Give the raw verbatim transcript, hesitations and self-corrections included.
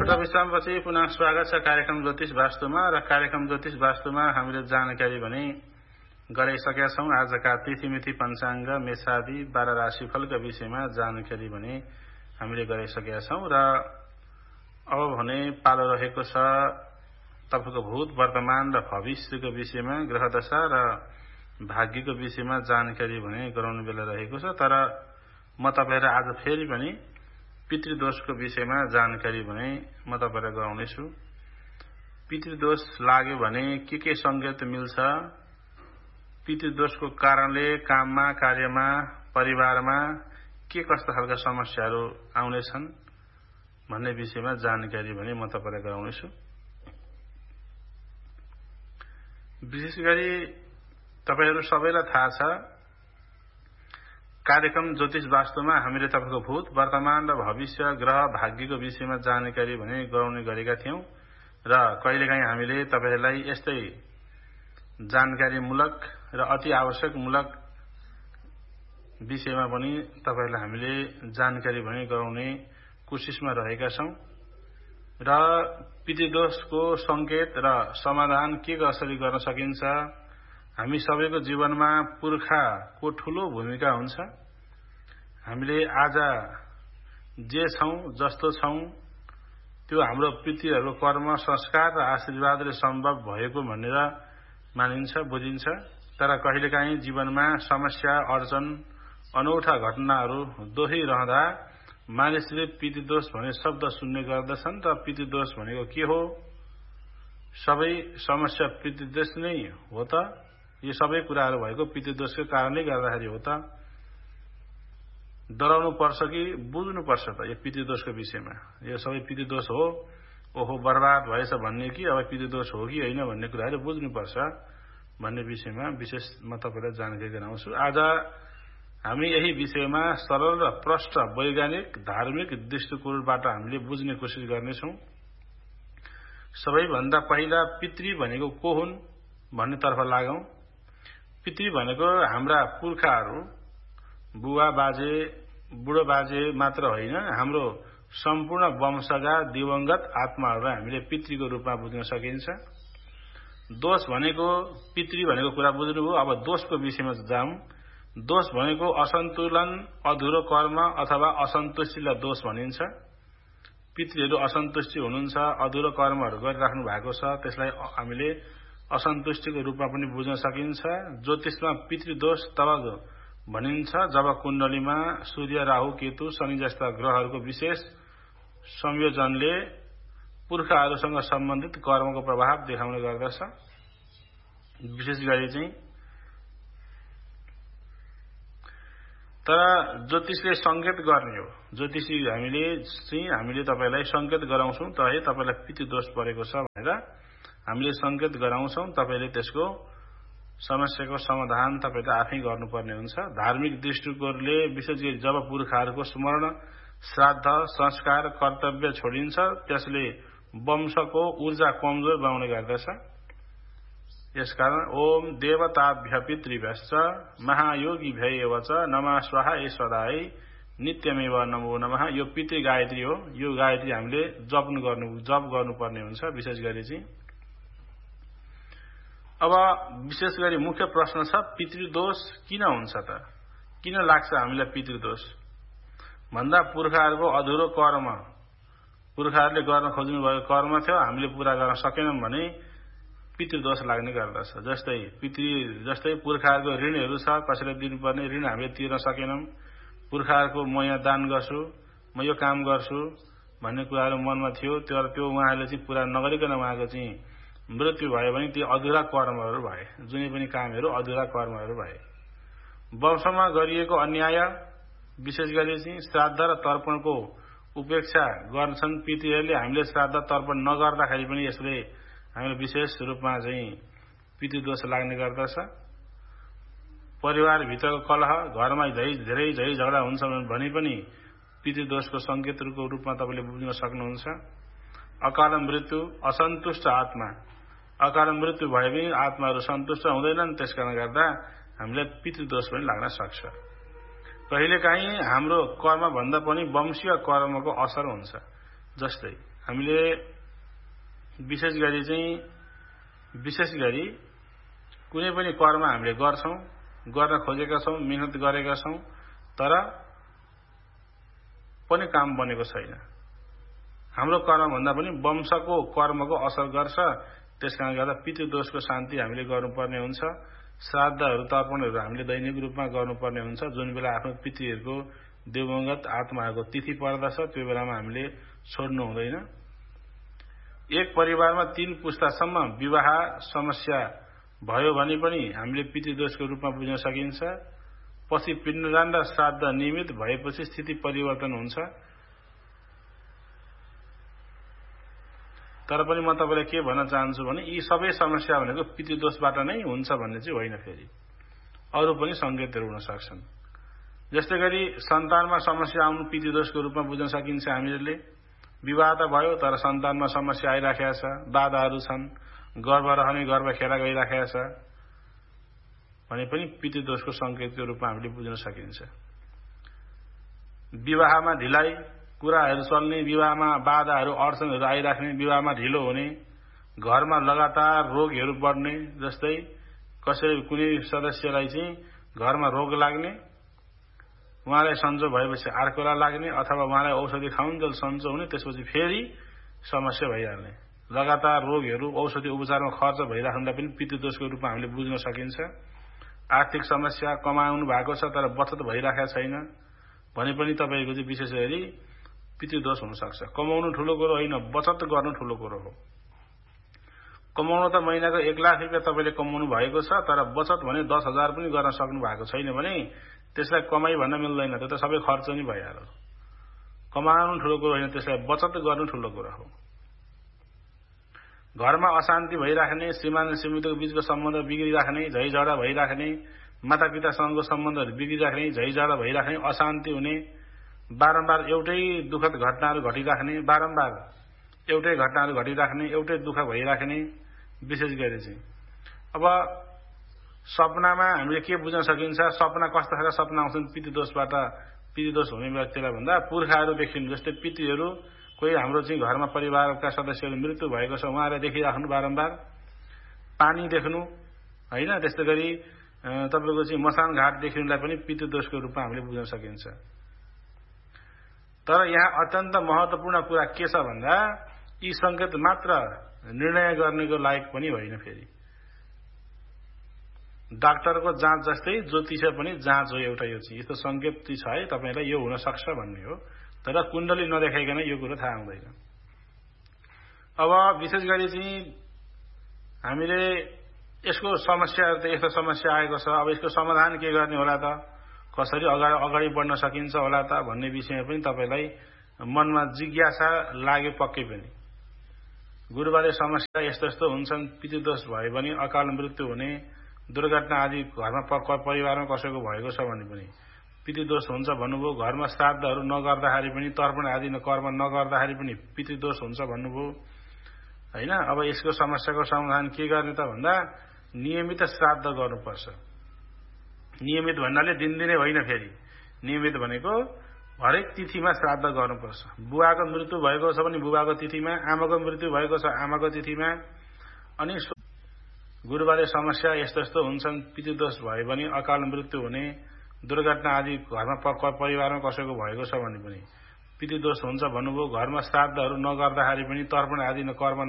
छोटा विश्रामपछि पुनः स्वागत छ कार्यक्रम ज्योतिष वास्तुमा। र कार्यक्रम ज्योतिष वास्तुमा हामीले जानकारी भने गराइसकेका छौं। आजका तिथिमिति पञ्चाङ्ग मेषादि बाह्र राशिफलका विषयमा जानकारी भने हामीले गराइसकेका छौं। र अब भने पालो रहेको छ तपाईको भूत वर्तमान र भविष्यको विषयमा ग्रह दशा र भाग्यको विषयमा जानकारी भने गराउने बेला रहेको छ। तर म तपाईहरुलाई आज फेरि पनि पितृदोषको विषयमा जानकारी भने म तपाईहरुलाई गराउने छु। पितृदोष लाग्यो भने के के संकेत मिल्छ, पितृदोषको कारणले काममा, कार्यमा, परिवारमा के कस्ता खालका समस्याहरू आउने छन् भन्ने विषयमा जानकारी भने म तपाईहरुलाई गराउने छु। विशेष गरी तपाईहरु सबैलाई थाहा छ कार्यक्रम ज्योतिष वास्तुमा हामीले तपाईको भूत वर्तमान र भविष्य ग्रह भाग्यको विषयमा जानकारी भने गराउने गरेका थियौं। र कहिलेकाहीँ हामीले तपाईहरुलाई यस्तै जानकारीमूलक र अति आवश्यकमूलक विषयमा पनि तपाईहरुलाई हामीले जानकारी भने गराउने कोशिशमा रहेका छौं। र पितृदोषको संकेत र समाधान के कसरी गर्न सकिन्छ, हामी सबैको जीवनमा पुर्खाको ठूलो भूमिका हुन्छ। हामीले आज जे छौं, जस्तो छौं, त्यो हाम्रो पितृहरूको कर्म, संस्कार र आशीर्वादले सम्भव भएको भनेर मानिन्छ, बुझिन्छ। तर कहिलेकाहीँ जीवनमा समस्या, अडचन, अनौठा घटनाहरू दोहोरिरहँदा मानिसले पितृदोष भन्ने शब्द सुन्ने गर्दछन्। र पितृदोष भनेको के हो? सबै समस्या पितृदोष नै हो त? यो सबै कुराहरू भएको पितृदोषको कारणले गर्दाखेरि हो त? डराउनु पर्छ कि बुझ्नु पर्छ त यो पितृदोषको विषयमा? यो सबै पितृदोष हो, ओहो बर्बाद भएछ भन्ने कि अब पितृदोष हो कि होइन भन्ने कुराहरू बुझ्नु पर्छ भन्ने विषयमा विशेष म तपाईलाई जानकारी गराउँछु। आज हामी यही विषयमा सरल र प्रष्ट वैज्ञानिक धार्मिक दृष्टिकोणबाट हामीले बुझ्ने कोसिस गर्नेछौँ। सबैभन्दा पहिला पितृ भनेको को हुन् भन्नेतर्फ लागौं। पितृ भनेको हाम्रा पुर्खाहरू, बुवा बाजे, बुढो बाजे मात्र होइन, हाम्रो सम्पूर्ण वंशका दिवंगत आत्माहरूलाई हामीले पितृको रूपमा बुझ्न सकिन्छ। दोष भनेको पितृ भनेको कुरा बुझ्नुभयो। अब दोषको विषयमा जाउँ। दोष भनेको असन्तुलन, अधुरो कर्म अथवा असन्तुष्टिलाई दोष भनिन्छ। पितृहरू असन्तुष्टि हुनुहुन्छ, अधुरो कर्महरू गरिराख्नु भएको छ, त्यसलाई हामीले असन्तुष्टिको रूपमा पनि बुझ्न सकिन्छ। ज्योतिषमा पितृदोष तब भनिन्छ जब कुण्डलीमा सूर्य, राहु, केतु, शनि जस्ता ग्रहहरूको विशेष संयोजनले पुर्खाहरूसँग सम्बन्धित कर्मको प्रभाव देखाउने गर्दछ। विशेष गरी चाहिँ तर ज्योतिषले संकेत गर्ने हो। ज्योतिषी हामीले चाहिँ हामीले तपाईलाई संकेत गराउँछौं त है तपाईलाई पितृदोष परेको छ भनेर हामीले संकेत गराउँछौं। तपाईले त्यसको समस्याको समाधान तपाईले आफै गर्नुपर्ने हुन्छ। धार्मिक दृष्टिकोणले विशेष गरी जब पुर्खाहरूको स्मरण, श्राद्ध, संस्कार, कर्तव्य छोडिन्छ त्यसले वंशको ऊर्जा कमजोर बनाउने गर्दछ। यसकारण ओम देवताभ्य पितृभ्यश्च महायोगिभ्यैव च नमः स्वाहा ईश्वराय नित्यमेव नमो नमः। यो पितृ गायत्री हो। यो गायत्री हामीले जप्नु गर्नु जप गर्नुपर्ने हुन्छ विशेष गरी चाहिँ। अब विशेष गरी मुख्य प्रश्न छ पितृदोष किन हुन्छ त? किन लाग्छ हामीलाई पितृदोष भन्दा पुर्खाहरूको अधुरो कर्म, पुर्खाहरूले गर्न खोज्नु भएको कर्म थियो, हामीले पूरा गर्न सकेनौं भने पितृदोष लाग्ने गर्दछ। जस्तै पितृ जस्तै पुर्खाहरूको ऋणहरू छ, कसैले दिनुपर्ने ऋण हामीले तिर्न सकेनौं। पुर्खाहरूको म यहाँ दान गर्छु, म यो काम गर्छु भन्ने कुराहरू मनमा थियो, तर त्यो उहाँहरूले चाहिँ पूरा नगरिकन उहाँको चाहिँ मृत्यु भयो भने त्यो अधुरा कर्महरू भए। जुनै पनि कामहरू अधुरा कर्महरू भए। वंशमा गरिएको अन्याय, विशेष गरी चाहिँ श्राद्ध र तर्पणको उपेक्षा गर्छन् पितृहरूले। हामीले श्राद्ध तर्पण नगर्दाखेरि पनि यसले हामीले विशेष रूपमा चाहिँ पितृदोष लाग्ने गर्दछ। परिवारभित्रको कलह, घरमा धेरै झै झगडा हुन्छ भने पनि पितृदोषको संकेतहरूको रूपमा तपाईले बुझ्न सक्नुहुन्छ। अकाल मृत्यु, असन्तुष्ट आत्मा, अकाल मृत्यु भए पनि आत्माहरू सन्तुष्ट हुँदैनन्, त्यसकारण गर्दा हामीलाई पितृदोष पनि लाग्न सक्छ। कहिलेकाहीँ हाम्रो कर्म भन्दा पनि वंशीय कर्मको असर हुन्छ। जस्तै हामीले विशेष गरी चाहिँ विशेष गरी कुनै पनि कर्म हामीले गर्छौं, गर्न खोजेका छौं, मेहनत गरेका छौं, तर पनि काम बनेको छैन। हाम्रो कर्म भन्दा पनि वंशको कर्मको असर गर्छ। त्यसकारण गर्दा पितृदोषको शान्ति हामीले गर्नुपर्ने हुन्छ। श्राद्धहरू तर्पणहरू हामीले दैनिक रूपमा गर्नुपर्ने हुन्छ। जुन बेला आफ्नो पितृहरूको देवगत आत्माहरूको तिथि पर्दछ त्यो बेलामा हामीले छोड्नु हुँदैन। एक परिवारमा तीन पुस्तासम्म विवाह समस्या भयो भने पनि हामीले पितृदोषको रूपमा बुझ्न सकिन्छ। पछि पिण्डदान र श्राद्ध नियमित भएपछि स्थिति परिवर्तन हुन्छ। तर पनि म तपाईलाई के भन्न चाहन्छु भने यी सबै समस्या भनेको पितृदोषबाट नै हुन्छ भन्ने चाहिँ होइन। फेरि अरू पनि संकेतहरू हुन सक्छन्। जस्तै गरी सन्तानमा समस्या आउनु पितृदोषको रूपमा बुझ्न सकिन्छ। हामीहरूले विवाह त भयो तर सन्तानमा समस्या आइराखेको छ, बाधाहरू छन्, गर्भ रहने गर्भ खेर गइराखेको छ भने पनि पितृदोषको संकेतको रूपमा हामीले बुझ्न सकिन्छ। विवाहमा ढिलाइ, कुराहरू चल्ने, विवाहमा बाधाहरू अडचनहरू आइराख्ने, विवाहमा ढिलो हुने, घरमा लगातार रोगहरू बढ्ने, जस्तै कसै कुनै सदस्यलाई चाहिँ घरमा रोग लाग्ने, उहाँलाई सन्चो भएपछि अर्कोलाई लाग्ने, अथवा उहाँलाई औषधि खाउन्जेल सन्चो हुने, त्यसपछि फेरि समस्या भइहाल्ने, लगातार रोगहरू औषधि उपचारमा खर्च भइराख्दा पनि पितृदोषको रूपमा हामीले बुझ्न सकिन्छ। आर्थिक समस्या, कमाउनु भएको छ तर बचत भइराखेको छैन भने पनि तपाईको चाहिँ विशेष गरी पितृदोष हुन सक्छ। कमाउनु ठूलो कुरो होइन, बचत गर्नु ठूलो कुरो हो। कमाउनु त महिनाको एक लाख रुपियाँ तपाईले कमाउनु भएको छ तर बचत भने दस हजार पनि गर्न सक्नु भएको छैन भने त्यसलाई कमाई भन्न मिल्दैन। त्यो त सबै खर्च नै भइहाल्यो। कमाउनु ठूलो कुरो होइन, त्यसलाई बचत गर्नु ठूलो कुरो हो। घरमा अशान्ति भइराख्ने, श्रीमान श्रीमतीको बीचको सम्बन्ध बिग्रिराख्ने, झैझगडा भइराख्ने, मातापितासँगको सम्बन्धहरू बिग्रिराख्ने, झैझगडा भइराख्ने, अशान्ति हुने, बारम्बार एउटै दुःखद घटनाहरू घटिराख्ने, बारम्बार एउटै घटनाहरू घटिराख्ने, एउटै दुःख भइराख्ने, विशेष गरी चाहिँ अब सपनामा हामीले के बुझ्न सकिन्छ, सपना कस्ता खालका सपना आउँछन् पितृदोषबाट, पितृदोष हुने व्यक्तिलाई भन्दा पुर्खाहरू देखिनु। जस्तै पितृहरू कोही हाम्रो चाहिँ घरमा परिवारका सदस्यहरू मृत्यु भएको छ, उहाँलाई देखिराख्नु बारम्बार, पानी देख्नु होइन, त्यस्तै गरी तपाईको चाहिँ मसान घाट देखिनुलाई पनि पितृदोषको रूपमा हामीले बुझ्न सकिन्छ। तर यहाँ अत्यन्त महत्वपूर्ण कुरा के छ भन्दा यी संकेत मात्र निर्णय गर्नेको लायक पनि होइन। फेरि डाक्टरको जाँच जस्तै ज्योतिष पनि जाँच हो एउटा। यो चाहिँ यस्तो संकेत छ है तपाईलाई यो हुन सक्छ भन्ने हो, तर कुण्डली नदेखाइकन यो कुरो थाहा हुँदैन। अब विशेष गरी चाहिँ हामीले यसको समस्याहरू त यस्तो समस्या आएको छ, अब यसको समाधान के गर्ने होला त, कसरी अगाडि अगाडि बढ्न सकिन्छ होला त भन्ने विषयमा पनि तपाईलाई मनमा जिज्ञासा लाग्यो पक्कै पनि। गुरुबारे समस्या यस्तो यस्तो हुन्छन्, पितृदोष भयो भने अकाल मृत्यु हुने, दुर्घटना आदि घरमा परिवारमा कसैको भएको छ भने पनि पितृदोष हुन्छ भन्नुभयो। घरमा श्राद्धहरू नगर्दाखेरि पनि, तर्पण आदि कर्म नगर्दाखेरि पनि पितृदोष हुन्छ भन्नुभयो हैन। अब यसको समस्याको समाधान के गर्ने त भन्दा नियमित श्राद्ध गर्नुपर्छ। नियमित भन्नाले दिनदिनै होइन, फेरि नियमित भनेको हरेक तिथिमा श्राद्ध गर्नुपर्छ। बुवाको मृत्यु भएको छ भने बुबाको तिथिमा, आमाको मृत्यु भएको छ आमाको तिथिमा। अनि गुरुबारे समस्या यस्तो यस्तो हुन्छन्, पितृदोष भयो भने अकाल मृत्यु हुने, दुर्घटना आदि घरमा परिवारमा कसैको भएको छ भने पनि पितृदोष हुन्छ भन्नुभयो। घरमा श्राद्धहरू नगर्दाखेरि पनि, तर्पण आदि कर्म